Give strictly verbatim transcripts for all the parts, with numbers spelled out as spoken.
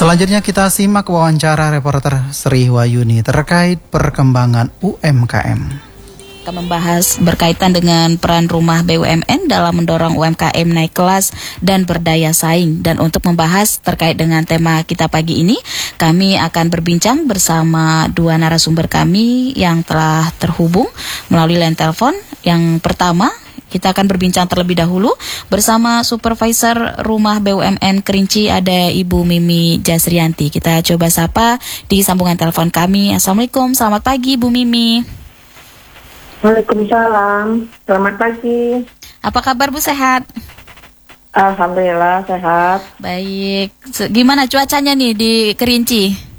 Selanjutnya kita simak wawancara reporter Sri Wayuni terkait perkembangan U M K M. Kita membahas berkaitan dengan peran rumah B U M N dalam mendorong U M K M naik kelas dan berdaya saing. Dan untuk membahas terkait dengan tema kita pagi ini, kami akan berbincang bersama dua narasumber kami yang telah terhubung melalui line telepon. Yang pertama, kita akan berbincang terlebih dahulu bersama Supervisor Rumah B U M N Kerinci, ada Ibu Mimi Jasrianti. Kita coba sapa di sambungan telepon kami. Assalamualaikum, selamat pagi Bu Mimi. Waalaikumsalam, selamat pagi. Apa kabar Bu, sehat? Alhamdulillah sehat. Baik, gimana cuacanya nih di Kerinci?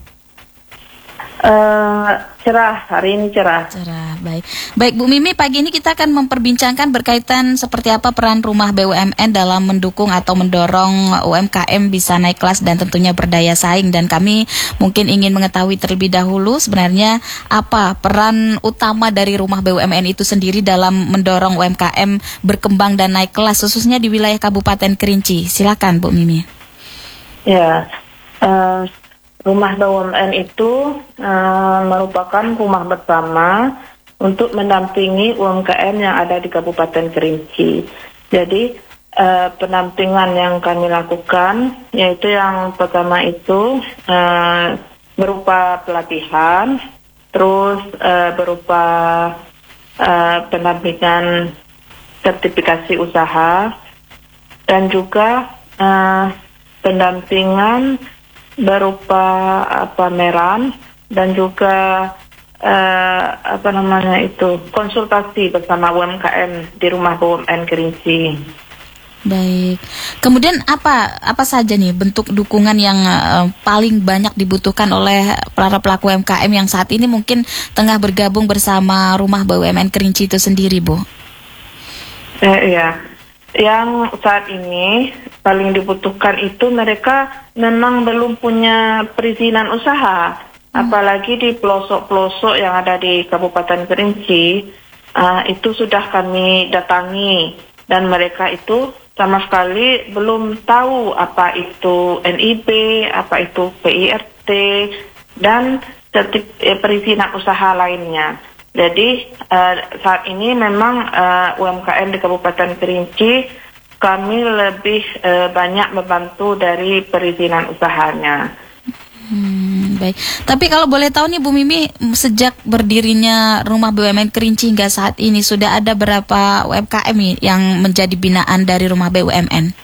Uh, cerah, hari ini cerah. Cerah, baik. Baik Bu Mimi, pagi ini kita akan memperbincangkan berkaitan seperti apa peran rumah B U M N dalam mendukung atau mendorong U M K M bisa naik kelas dan tentunya berdaya saing. Dan kami mungkin ingin mengetahui terlebih dahulu sebenarnya apa peran utama dari rumah B U M N itu sendiri dalam mendorong U M K M berkembang dan naik kelas, khususnya di wilayah Kabupaten Kerinci. Silakan Bu Mimi. Ya, uh, Rumah B U M N itu uh, merupakan rumah bersama untuk mendampingi U M K M yang ada di Kabupaten Kerinci. Jadi uh, pendampingan yang kami lakukan yaitu yang pertama itu uh, berupa pelatihan, terus uh, berupa uh, pendampingan sertifikasi usaha, dan juga uh, pendampingan berupa uh, pameran dan juga uh, apa namanya itu konsultasi bersama U M K M di rumah B U M N Kerinci. Baik. Kemudian apa apa saja nih bentuk dukungan yang uh, paling banyak dibutuhkan oleh para pelaku U M K M yang saat ini mungkin tengah bergabung bersama rumah B U M N Kerinci itu sendiri, Bu? Eh, iya. Yang saat ini paling dibutuhkan itu mereka memang belum punya perizinan usaha, hmm. apalagi di pelosok-pelosok yang ada di Kabupaten Kerinci, uh, itu sudah kami datangi dan mereka itu sama sekali belum tahu apa itu N I B, apa itu P I R T, dan sertif- eh, perizinan usaha lainnya. Jadi uh, saat ini memang uh, U M K M di Kabupaten Kerinci kami lebih uh, banyak membantu dari perizinan usahanya. Hmm, baik. Tapi kalau boleh tahu nih Bu Mimi, sejak berdirinya rumah B U M N Kerinci hingga saat ini sudah ada berapa U M K M yang menjadi binaan dari rumah B U M N?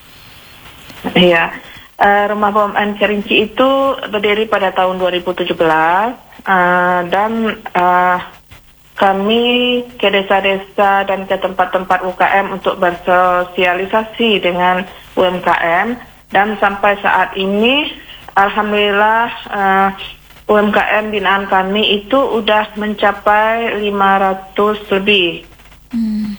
Iya, uh, rumah B U M N Kerinci itu berdiri pada tahun dua ribu tujuh belas uh, dan uh, kami ke desa-desa dan ke tempat-tempat U K M untuk bersosialisasi dengan U M K M, dan sampai saat ini alhamdulillah uh, U M K M binaan kami itu udah mencapai lima ratus lebih. Hmm.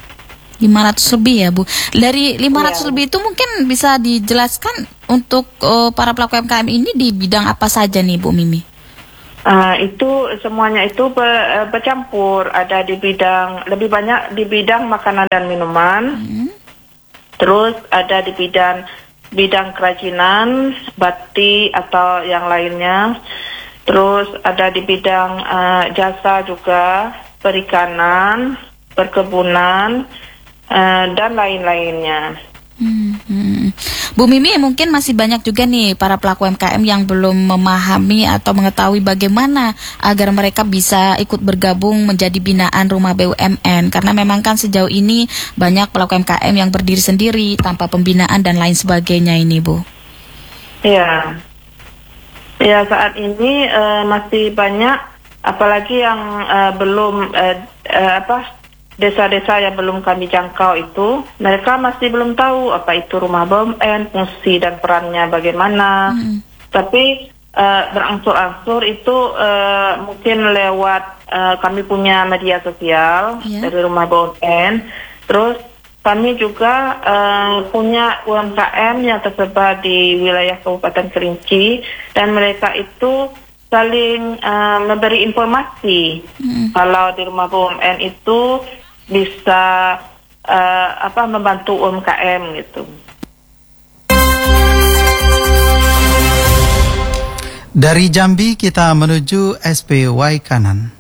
lima ratus lebih ya Bu. Dari lima ratus ya. lebih itu mungkin bisa dijelaskan untuk uh, para pelaku U M K M ini di bidang apa saja nih Bu Mimi? Uh, itu semuanya itu be, uh, bercampur, ada di bidang, lebih banyak di bidang makanan dan minuman, hmm. terus ada di bidang bidang kerajinan, batik atau yang lainnya, terus ada di bidang uh, jasa juga, perikanan, perkebunan, uh, dan lain-lainnya. Hmm, hmm. Bu Mimi, mungkin masih banyak juga nih para pelaku U M K M yang belum memahami atau mengetahui bagaimana agar mereka bisa ikut bergabung menjadi binaan rumah B U M N, karena memang kan sejauh ini banyak pelaku U M K M yang berdiri sendiri tanpa pembinaan dan lain sebagainya ini, Bu. Iya, ya saat ini uh, masih banyak, apalagi yang uh, belum uh, uh, apa desa-desa yang belum kami jangkau itu, mereka masih belum tahu apa itu rumah B U M N, fungsi dan perannya bagaimana. Hmm. Tapi uh, berangsur-angsur itu uh, mungkin lewat uh, kami punya media sosial yeah. dari rumah B U M N. Terus kami juga uh, punya U M K M yang tersebar di wilayah Kabupaten Kerinci, dan mereka itu saling uh, memberi informasi hmm. kalau di rumah B U M N itu bisa uh, apa membantu U M K M gitu. Dari Jambi kita menuju S P Waikanan.